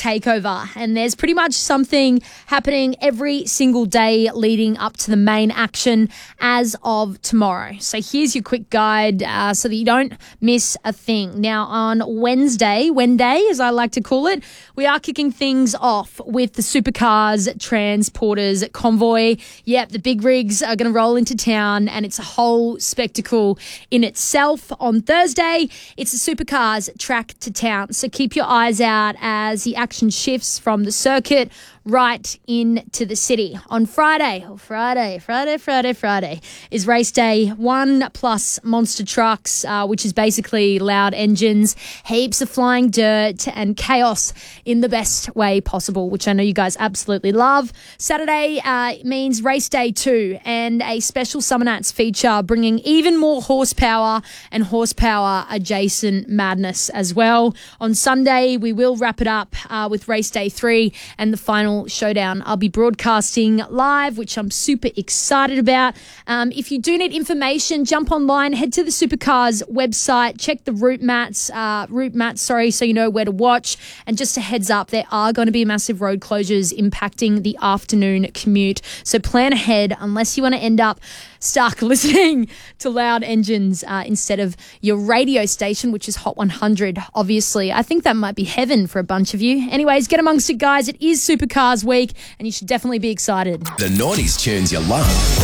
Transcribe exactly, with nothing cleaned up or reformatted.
takeover, and there's pretty much something happening every single day leading up to the main action as of tomorrow. So here's your quick guide uh, so that you don't miss a thing. Now, on Wednesday, Wednesday, as I like to call it, we are kicking things off with the Supercars Transporters Convoy. Yep, the big rigs are going to roll into town, and it's a whole spectacle in itself. On Thursday, it's the Supercars Track to Town. So keep your eyes out as the action shifts from the circuit right into the city. On Friday, oh, Friday, Friday, Friday, Friday, is race day one plus monster trucks, uh, which is basically loud engines, heaps of flying dirt and chaos in the best way possible, which I know you guys absolutely love. Saturday uh, means race day two and a special Summer Nats feature bringing even more horsepower and horsepower adjacent madness as well. On Sunday, we will wrap it up uh, with race day three and the final showdown. I'll be broadcasting live, which I'm super excited about. Um, if you do need information, jump online, head to the Supercars website, check the route maps, uh, route maps, sorry, so you know where to watch. And just a heads up, there are going to be massive road closures impacting the afternoon commute. So plan ahead unless you want to end up stuck listening to loud engines uh, instead of your radio station, which is Hot one hundred, obviously. I think that might be heaven for a bunch of you. Anyways, get amongst it, guys. It is Supercars week, and you should definitely be excited. The nineties tunes you love.